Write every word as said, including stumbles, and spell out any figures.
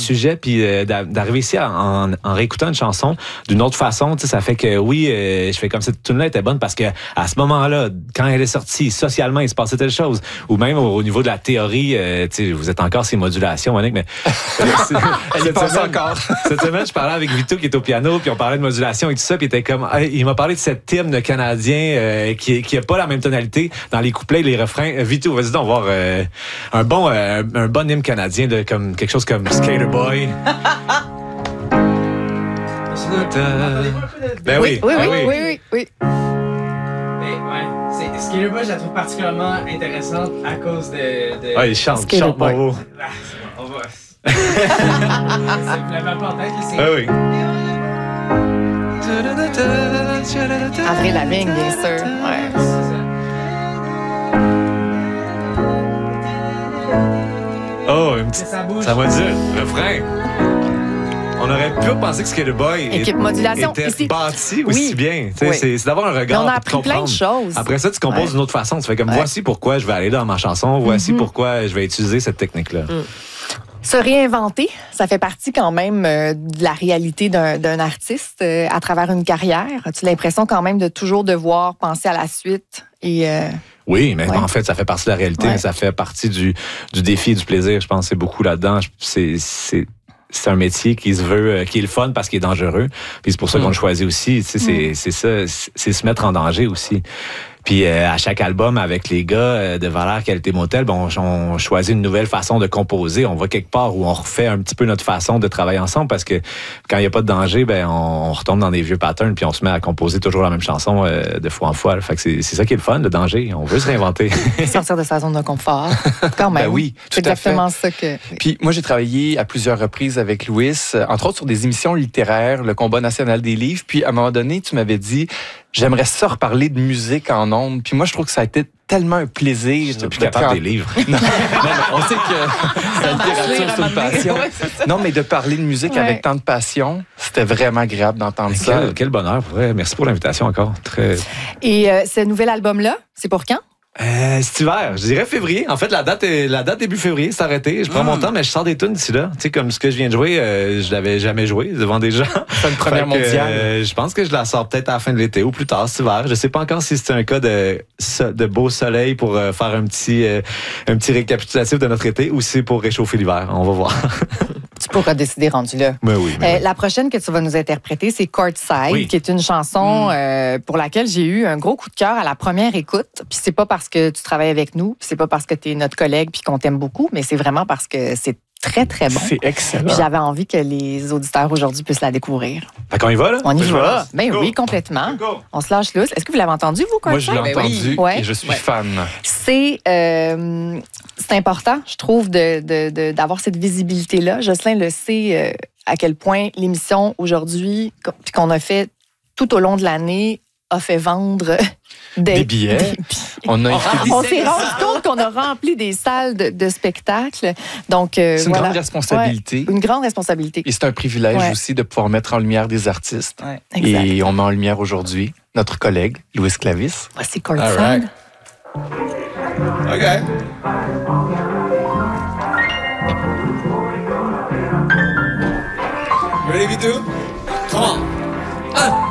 sujet, puis euh, d'arriver ici en, en réécoutant une chanson d'une autre façon, tu sais, ça fait que oui, euh, je fais comme cette tune-là était bonne parce que à ce moment-là, quand elle est sortie, socialement, il se passait telle chose. Ou même au, au niveau de la théorie, euh, tu sais, vous êtes encore ces modulations, Monique, mais elle y pense encore. Cette semaine, je parlais avec Vito qui est au piano, puis on parlait de modulation et tout ça, puis il était comme, il m'a parlé de cet hymne canadien euh, qui qui a pas la même tonalité dans les couplets, les refrains. Vito, vas-y donc voir euh, un bon euh, un bon hymne canadien de comme quelque chose comme Skater Boy. Ben oui, oui, oui, ben oui, oui, oui, oui. Mais ouais, c'est, Skater Boy, je la trouve particulièrement intéressante à cause de. de... Ah, il chante, Skater chante, Boy. bravo. Ah, c'est bon, on va. Vous l'avez un peu en tête, c'est. Ah oui. Avril Lavigne, bien sûr. Ouais. Oh, une petite... Ça bouge. Ça va dire, refrain. On aurait pu penser que Skater Boy Équipe modulation. était Ici. bâti aussi Oui. bien. Tu sais, Oui. C'est, c'est d'avoir un regard. Mais on a puis de appris plein de comprendre. choses. Après ça, tu composes Ouais. d'une autre façon. Tu fais comme, Ouais. voici pourquoi je vais aller dans ma chanson, voici Mm-hmm. pourquoi je vais utiliser cette technique-là. Mm. Se réinventer, ça fait partie quand même euh, de la réalité d'un, d'un artiste euh, à travers une carrière. As-tu l'impression quand même de toujours devoir penser à la suite et... Euh, Oui, mais Ouais. en fait, ça fait partie de la réalité, Ouais. mais ça fait partie du, du défi et du plaisir. Je pense que c'est beaucoup là-dedans. Je- C'est, c'est, c'est un métier qui se veut, euh, qui est le fun parce qu'il est dangereux. Puis c'est pour ça qu'on le choisit aussi. Tu sais, c'est, c'est ça, c'est, c'est se mettre en danger aussi. Puis euh, à chaque album, avec les gars euh, de Valère Qualité Motel, bon, on, on choisit une nouvelle façon de composer. On va quelque part où on refait un petit peu notre façon de travailler ensemble parce que quand il n'y a pas de danger, ben on, on retombe dans des vieux patterns puis on se met à composer toujours la même chanson euh, de fois en fois. Fait que c'est, c'est ça qui est le fun, le danger. On veut se réinventer. sortir de sa zone de confort. Quand même. Ben oui, c'est tout à fait. exactement ça que... Puis moi, j'ai travaillé à plusieurs reprises avec Louis, euh, entre autres sur des émissions littéraires, le Combat national des livres. Puis à un moment donné, tu m'avais dit, j'aimerais ça reparler de musique en ondes. Puis moi, je trouve que ça a été tellement un plaisir. Je suis plus de capable prendre- des livres. Non, non, mais on sait que la littérature, c'est une passion. Non, mais de parler de musique Ouais. avec tant de passion, c'était vraiment agréable d'entendre ça. Quel, quel bonheur. pour vrai. Merci pour l'invitation encore. Très... Et euh, ce nouvel album-là, c'est pour quand? Euh, cet hiver, je dirais février. En fait, la date est, la date début février, c'est arrêté. Je prends Mm. mon temps, mais je sors des tunes d'ici là. Tu sais, comme ce que je viens de jouer, euh, je l'avais jamais joué devant des gens. C'est une première Fait que, mondiale. euh, je pense que je la sors peut-être à la fin de l'été ou plus tard cet hiver. Je sais pas encore si c'est un cas de, de beau soleil pour euh, faire un petit, euh, un petit récapitulatif de notre été ou si c'est pour réchauffer l'hiver. On va voir. Tu pourras décider rendu là. Mais oui. mais Euh, oui. la prochaine que tu vas nous interpréter, c'est Courtside, Oui. qui est une chanson euh, pour laquelle j'ai eu un gros coup de cœur à la première écoute. Puis c'est pas parce que tu travailles avec nous, puis c'est pas parce que tu es notre collègue puis qu'on t'aime beaucoup, mais c'est vraiment parce que c'est très, très bon. C'est excellent. Puis j'avais envie que les auditeurs aujourd'hui puissent la découvrir. Fait qu'on y va, là? On y Je va. lance. Ben Go. oui, complètement. Go. On se lâche lousse. Est-ce que vous l'avez entendu, vous, Moi, je Courtside? l'ai Ben oui. entendu Ouais. et je suis Ouais. fan. C'est euh, c'est important, je trouve, de, de, de- d'avoir cette visibilité-là. Jocelyn le sait euh, à quel point l'émission aujourd'hui, co- puis qu'on a fait tout au long de l'année, a fait vendre des, Des billets. des billets. On a invité- On s'est rendu compte qu'on a rempli des salles de, de spectacle. Donc, euh, C'est une voilà. grande responsabilité. Ouais, une grande responsabilité. Et c'est un privilège Ouais. aussi de pouvoir mettre en lumière des artistes. Ouais. Exact. Et on met en lumière aujourd'hui notre collègue, Louis Clavis. Voici Courtside. All right. OK. Ready, Vito? Come on. Un,